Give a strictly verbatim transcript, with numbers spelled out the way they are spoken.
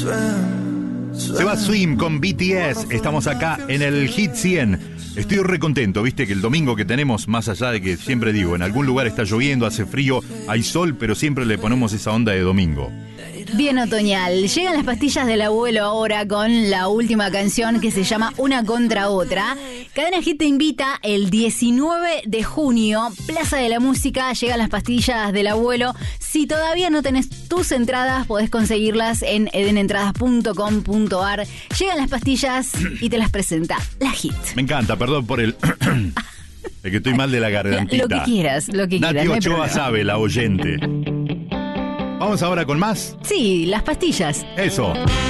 Se va Swim con B T S. Estamos acá en el Hit cien. Estoy re contento, viste que el domingo que tenemos, más allá de que siempre digo, en algún lugar está lloviendo, hace frío, hay sol, pero siempre le ponemos esa onda de domingo. Bien otoñal. Llegan las pastillas del abuelo ahora con la última canción que se llama Una contra otra. Cadena Hit te invita el diecinueve de junio, Plaza de la Música, llegan las pastillas del abuelo. Si todavía no tenés tus entradas, podés conseguirlas en edenentradas punto com punto ar. Llegan las pastillas y te las presenta la Hit. Me encanta, perdón por el... Es que estoy mal de la gargantita. Lo que quieras, lo que Nati quieras. Nati Ochoa no sabe, la oyente. ¿Vamos ahora con más? Sí, las pastillas. Eso.